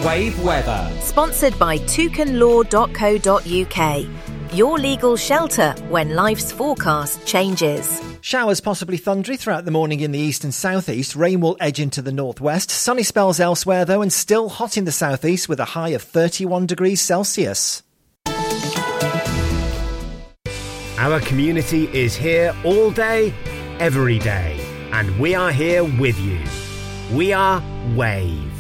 Wave weather. Sponsored by toucanlaw.co.uk. Your legal shelter when life's forecast changes. Showers possibly thundery throughout the morning in the east and southeast. Rain will edge into the northwest. Sunny spells elsewhere though, and still hot in the southeast with a high of 31 degrees Celsius. Our community is here all day, every day, and we are here with you. We are Wave.